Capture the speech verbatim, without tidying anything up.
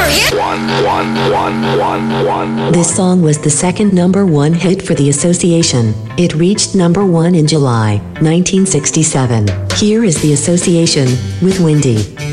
This song was the second number one hit for the Association. It reached number one in July nineteen sixty-seven. Here is the Association with Windy.